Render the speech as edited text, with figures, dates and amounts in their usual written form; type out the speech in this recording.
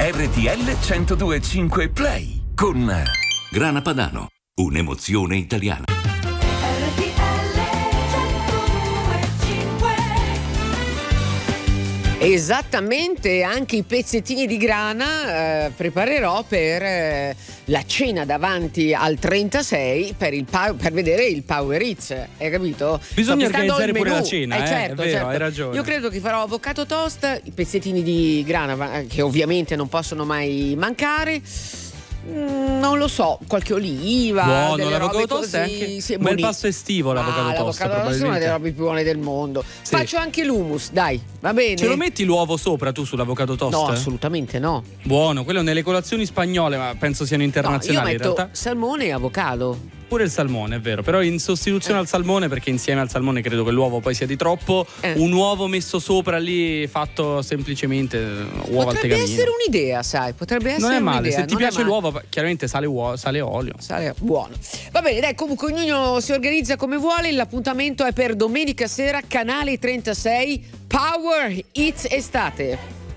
RTL 102.5 Play con Grana Padano, un'emozione italiana. Esattamente, anche i pezzettini di grana preparerò per la cena davanti al 36 per vedere il Power Hits, hai capito? Bisogna organizzare pure la cena, certo, è vero, certo. hai ragione. Io credo che farò avocado toast, i pezzettini di grana che ovviamente non possono mai mancare. Non lo so, qualche oliva, buono, delle l'avocado robe toast così, è anche sì, un bel pasto estivo, l'avocado toast. L'avocado toast è una delle robe più buone del mondo. Sì. Faccio anche l'hummus, dai, va bene? Ce lo metti l'uovo sopra tu sull'avocado toast? No, assolutamente no. Buono, quello nelle colazioni spagnole, ma penso siano internazionali, io metto in realtà. salmone e avocado. Pure il salmone, è vero, però in sostituzione al salmone, perché insieme al salmone credo che l'uovo poi sia di troppo, un uovo messo sopra lì, fatto semplicemente uova al Potrebbe tegamino. essere un'idea, sai, potrebbe essere Non è male, un'idea. se ti piace l'uovo, chiaramente sale olio. Buono. Va bene, dai, comunque ognuno si organizza come vuole. L'appuntamento è per domenica sera, canale 36, Power Hits Estate.